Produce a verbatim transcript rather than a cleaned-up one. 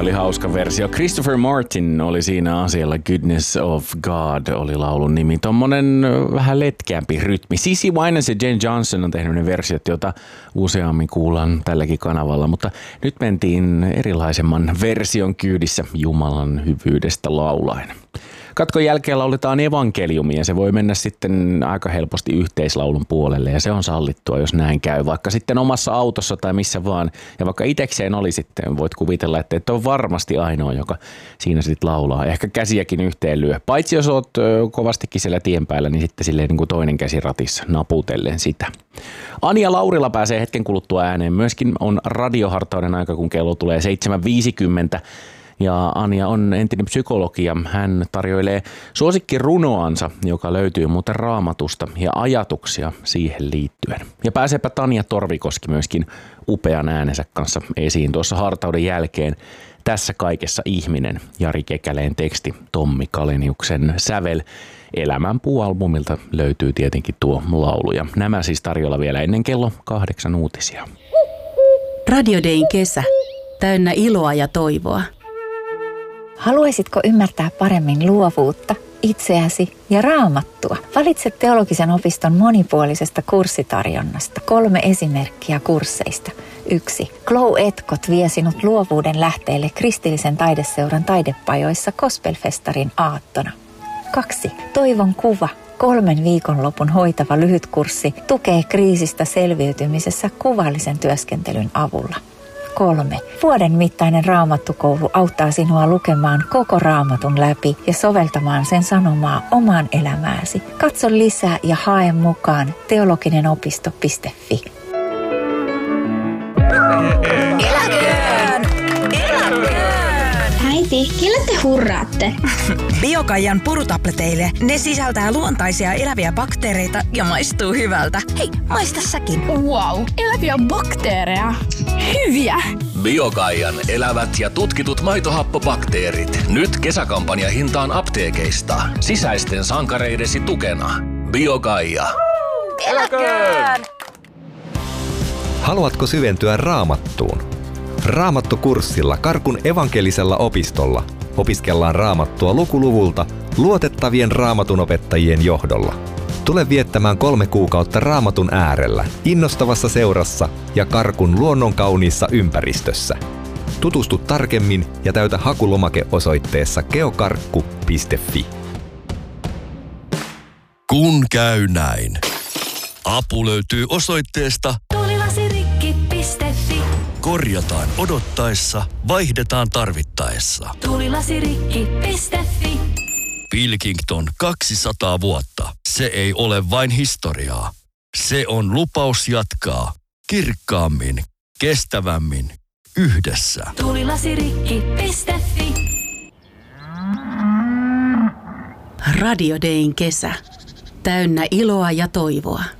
oli hauska versio. Christopher Martin oli siinä asialla. Goodness of God oli laulun nimi. Tommonen vähän letkeämpi rytmi. Cici Winans ja Jane Johnson on tehnyt ne versiot, joita useammin kuullaan tälläkin kanavalla. Mutta nyt mentiin erilaisemman version kyydissä Jumalan hyvyydestä laulaen. Katkon jälkeen lauletaan evankeliumia. Se voi mennä sitten aika helposti yhteislaulun puolelle ja se on sallittua, jos näin käy. Vaikka sitten omassa autossa tai missä vaan. Ja vaikka itekseen oli sitten, voit kuvitella, että et ole varmasti ainoa, joka siinä sitten laulaa. Ehkä käsiäkin yhteen lyö. Paitsi jos oot kovastikin siellä tien päällä, niin sitten silleen niin kuin toinen käsi ratissa naputellen sitä. Anja Laurila pääsee hetken kuluttua ääneen. Myöskin on radiohartauden aika, kun kello tulee seitsemän viisikymmentä. Ja Anja on entinen psykologi ja hän tarjoilee suosikkirunoansa, joka löytyy muuten Raamatusta ja ajatuksia siihen liittyen. Ja pääseepä Tanja Torvikoski myöskin upean äänensä kanssa esiin tuossa hartauden jälkeen. Tässä kaikessa ihminen, Jari Kekäleen teksti, Tommi Kaleniuksen sävel. Elämänpuu-albumilta löytyy tietenkin tuo laulu ja nämä siis tarjolla vielä ennen kello kahdeksan uutisia. Radio Dayn kesä, täynnä iloa ja toivoa. Haluaisitko ymmärtää paremmin luovuutta, itseäsi ja Raamattua? Valitse teologisen opiston monipuolisesta kurssitarjonnasta kolme esimerkkiä kursseista. Yksi. Glow Etkot vie sinut luovuuden lähteelle kristillisen taideseuran taidepajoissa Gospelfestarin aattona. Kaksi. Toivon kuva. Kolmen viikonlopun hoitava lyhytkurssi tukee kriisistä selviytymisessä kuvallisen työskentelyn avulla. Kolme. Vuoden mittainen raamattukoulu auttaa sinua lukemaan koko raamatun läpi ja soveltamaan sen sanomaa omaan elämääsi. Katso lisää ja hae mukaan teologinenopisto piste fi. Eläköön! Eläköön! Äiti, kelle te hurraatte? Biokaijan purutableteille ne sisältää luontaisia eläviä bakteereita ja maistuu hyvältä. Hei, maista säkin. Wow, eläviä bakteereja. Hyviä! Biokaijan elävät ja tutkitut maitohappobakteerit. Nyt kesäkampanja hintaan apteekeista. Sisäisten sankareidesi tukena. Biokaija. Eläköön! Haluatko syventyä Raamattuun? Raamattukurssilla Karkun evankelisella opistolla opiskellaan Raamattua lukuluvulta luotettavien raamatunopettajien johdolla. Tule viettämään kolme kuukautta Raamatun äärellä, innostavassa seurassa ja Karkun luonnonkauniissa ympäristössä. Tutustu tarkemmin ja täytä hakulomake osoitteessa geokarkku piste fi. Kun käy näin. Apu löytyy osoitteesta tuulilasirikki piste fi. Korjataan odottaessa, vaihdetaan tarvittaessa. tuulilasirikki piste fi. Pilkington kaksisataa vuotta. Se ei ole vain historiaa. Se on lupaus jatkaa kirkkaammin, kestävämmin, yhdessä. tuulilasirikki piste fi. Radio Dayn kesä, täynnä iloa ja toivoa.